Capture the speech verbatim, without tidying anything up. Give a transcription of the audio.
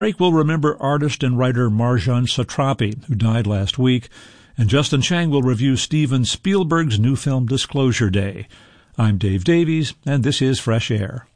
Drake will remember artist and writer Marjane Satrapi, who died last week, and Justin Chang will review Steven Spielberg's new film Disclosure Day. I'm Dave Davies, and this is Fresh Air.